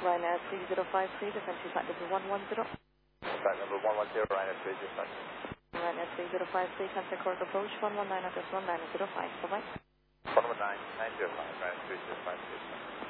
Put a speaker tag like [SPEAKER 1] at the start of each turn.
[SPEAKER 1] Ryanair 3053, defensive flight number 110.
[SPEAKER 2] Flight number 110, Ryanair 3053.
[SPEAKER 1] Ryanair 3053, contact correct approach 119 at 1905. Bye-bye.
[SPEAKER 2] 119, 905, Ryanair 3053.